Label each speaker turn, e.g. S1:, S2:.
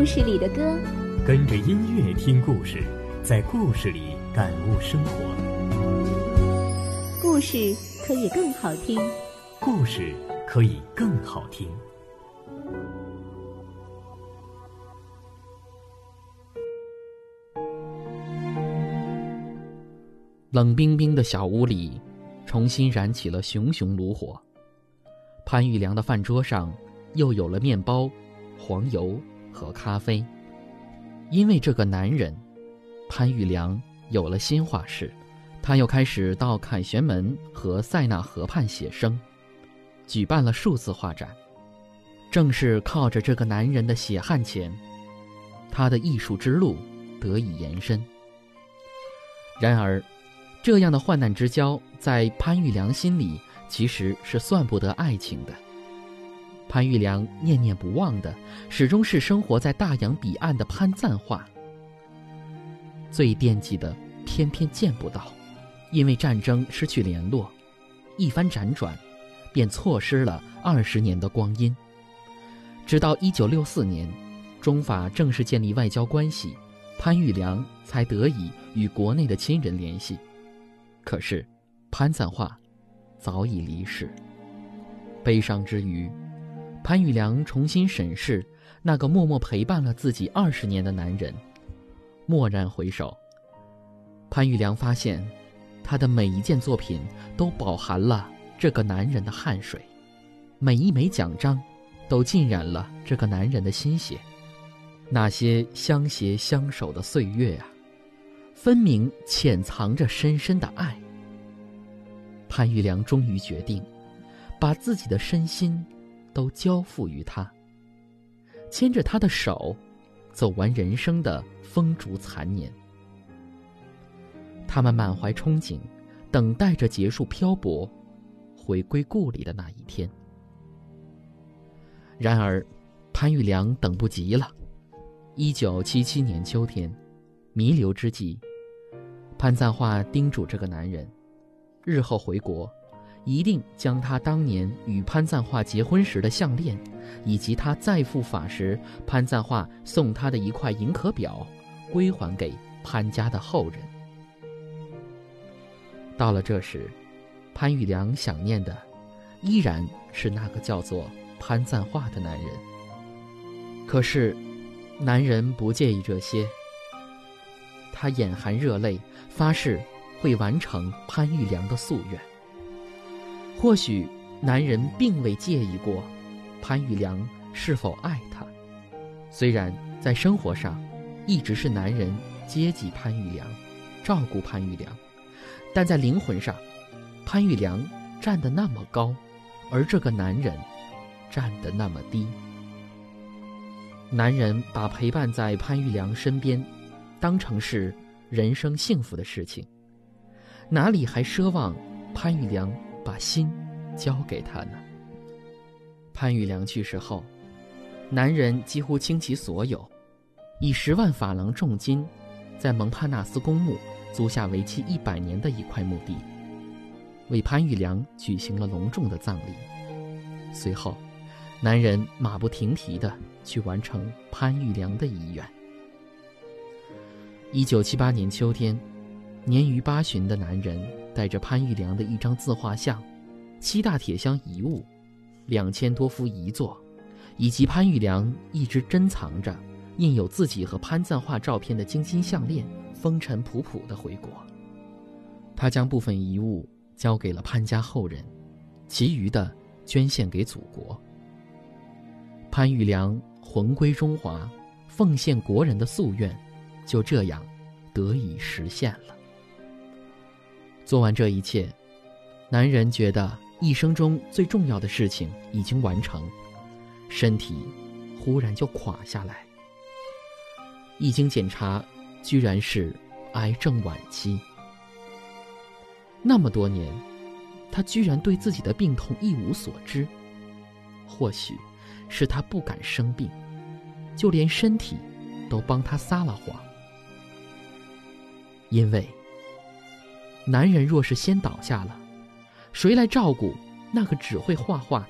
S1: 事里的歌，
S2: 跟着音乐听故事，在故事里感悟生活。
S1: 故事可以更好听，
S2: 故事可以更好听。
S3: 冷冰冰的小屋里，重新燃起了熊熊炉火。潘玉良的饭桌上又有了面包、黄油和咖啡。因为这个男人，潘玉良有了新画室，他又开始到凯旋门和塞纳河畔写生，举办了数次画展。正是靠着这个男人的血汗钱，他的艺术之路得以延伸。然而，这样的患难之交在潘玉良心里其实是算不得爱情的。潘玉良念念不忘的始终是生活在大洋彼岸的潘赞化，最惦记的偏偏见不到，因为战争失去联络，一番辗转便错失了20年的光阴。直到1964年，中法正式建立外交关系，潘玉良才得以与国内的亲人联系。可是潘赞化早已离世。悲伤之余，潘玉良重新审视那个默默陪伴了自己20年的男人，蓦然回首，潘玉良发现他的每一件作品都饱含了这个男人的汗水，每一枚奖章都浸染了这个男人的心血。那些相携相守的岁月啊，分明潜藏着深深的爱。潘玉良终于决定把自己的身心都交付于他，牵着他的手走完人生的风烛残年。他们满怀憧憬，等待着结束漂泊，回归故里的那一天。然而潘玉良等不及了。1977年秋天，弥留之际，潘赞化叮嘱这个男人，日后回国一定将他当年与潘赞化结婚时的项链，以及他再赴法时潘赞化送他的一块银壳表，归还给潘家的后人。到了这时，潘玉良想念的依然是那个叫做潘赞化的男人。可是男人不介意这些，他眼含热泪，发誓会完成潘玉良的夙愿。或许男人并未介意过潘玉良是否爱他，虽然在生活上一直是男人接济潘玉良，照顾潘玉良，但在灵魂上，潘玉良站得那么高，而这个男人站得那么低。男人把陪伴在潘玉良身边当成是人生幸福的事情，哪里还奢望潘玉良把心交给他呢？潘玉良去世后，男人几乎倾其所有，以10万法郎重金在蒙帕纳斯公墓租下为期100年的一块墓地，为潘玉良举行了隆重的葬礼。随后男人马不停蹄地去完成潘玉良的遗愿。1978年秋天，年逾80的男人带着潘玉良的一张自画像、7大铁箱遗物、2000多幅遗作，以及潘玉良一直珍藏着印有自己和潘赞化照片的金金项链，风尘仆仆地回国。他将部分遗物交给了潘家后人，其余的捐献给祖国。潘玉良魂归中华，奉献国人的夙愿就这样得以实现了。做完这一切，男人觉得一生中最重要的事情已经完成，身体忽然就垮下来。一经检查，居然是癌症晚期。那么多年，他居然对自己的病痛一无所知。或许是他不敢生病，就连身体都帮他撒了谎。因为男人若是先倒下了，谁来照顾那个只会画画